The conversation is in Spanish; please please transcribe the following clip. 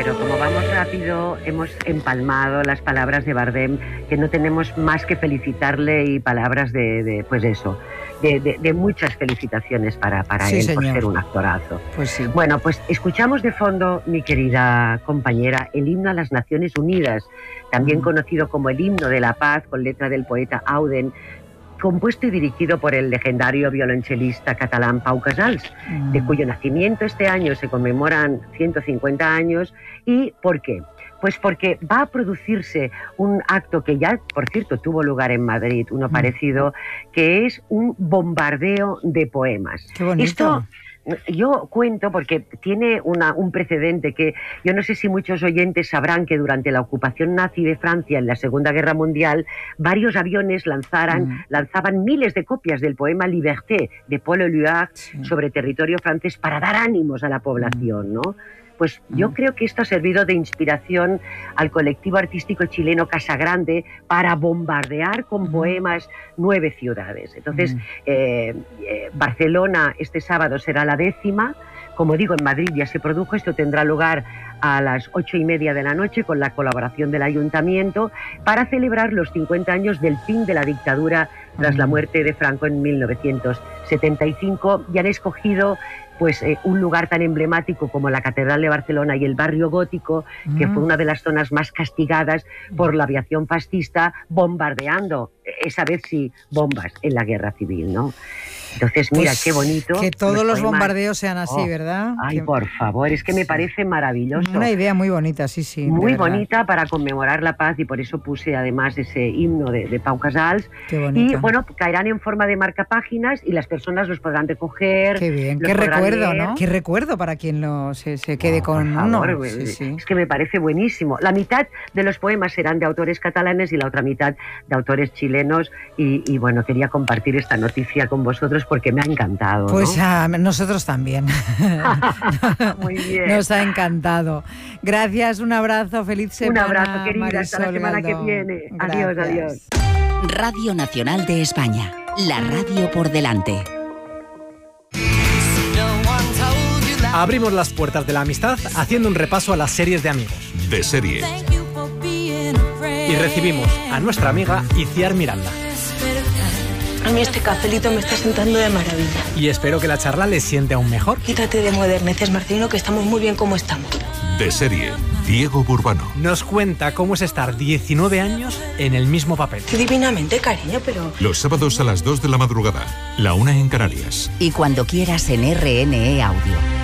pero como vamos rápido, hemos empalmado las palabras de Bardem, que no tenemos más que felicitarle, y palabras de muchas felicitaciones para Sí, él, señor, por ser un actorazo. Pues sí. Bueno, pues escuchamos de fondo, mi querida compañera, el himno a las Naciones Unidas, también conocido como el himno de la paz, con letra del poeta Auden, compuesto y dirigido por el legendario violonchelista catalán Pau Casals, de cuyo nacimiento este año se conmemoran 150 años. ¿Y por qué? Pues porque va a producirse un acto que ya, por cierto, tuvo lugar en Madrid, uno parecido, que es un bombardeo de poemas. ¡Qué bonito! Esto yo cuento porque tiene un precedente que yo no sé si muchos oyentes sabrán, que durante la ocupación nazi de Francia en la Segunda Guerra Mundial, varios aviones lanzaban miles de copias del poema Liberté de Paul Éluard sobre territorio francés para dar ánimos a la población, ¿no? Pues yo creo que esto ha servido de inspiración al colectivo artístico chileno Casagrande para bombardear con poemas 9 ciudades. Entonces, Barcelona este sábado será la 10ª. Como digo, en Madrid ya se produjo. Esto tendrá lugar a las 8:30 de la noche con la colaboración del Ayuntamiento para celebrar los 50 años del fin de la dictadura tras la muerte de Franco en 1975, y han escogido pues un lugar tan emblemático como la Catedral de Barcelona y el barrio gótico, que fue una de las zonas más castigadas por la aviación fascista, bombardeando, esa vez sí, bombas en la guerra civil, ¿no? Entonces, mira, pues qué bonito. Que todos los poemas. bombardeos sean así, ¿verdad? Ay, por favor, es que me parece maravilloso. Una idea muy bonita, sí. Muy bonita para conmemorar la paz, y por eso puse además ese himno de Pau Casals. Qué bonito. Y bueno, caerán en forma de marcapáginas y las personas los podrán recoger. Qué bien, qué recuerdo, ¿no? Qué recuerdo para quien se quede con uno. Por favor, es que me parece buenísimo. La mitad de los poemas serán de autores catalanes y la otra mitad de autores chilenos, y bueno, quería compartir esta noticia con vosotros porque me ha encantado, ¿no? Pues a nosotros también. Muy bien. Nos ha encantado. Gracias, un abrazo, feliz semana. Un abrazo, querida, hasta la semana que viene. Adiós, adiós. Radio Nacional de España, la radio por delante. Abrimos las puertas de la amistad haciendo un repaso a las series de amigos. De serie. Y recibimos a nuestra amiga Itziar Miranda. A mí este cafelito me está sentando de maravilla. Y espero que la charla les siente aún mejor. Quítate de moderneces, Marcelino, que estamos muy bien como estamos. De serie. Diego Burbano. Nos cuenta cómo es estar 19 años en el mismo papel. Divinamente, cariño, pero... Los sábados a las 2 de la madrugada, la 1 en Canarias. Y cuando quieras en RNE Audio.